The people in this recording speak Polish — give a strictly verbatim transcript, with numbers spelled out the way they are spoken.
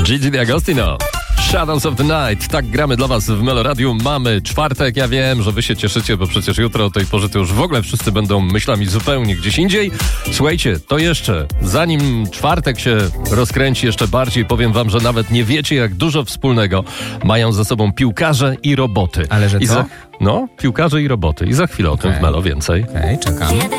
Gigi D'Agostino. Shadows of the Night. Tak gramy dla was w Meloradiu. Mamy czwartek. Ja wiem, że wy się cieszycie, bo przecież jutro o tej porze to już w ogóle wszyscy będą myślami zupełnie gdzieś indziej. Słuchajcie, to jeszcze, zanim czwartek się rozkręci jeszcze bardziej, powiem wam, że nawet nie wiecie, jak dużo wspólnego mają ze sobą piłkarze i roboty. Ale że I co? za, no, piłkarze i roboty. I za chwilę o Okay. tym w Melo więcej. Okej, okay, czekam.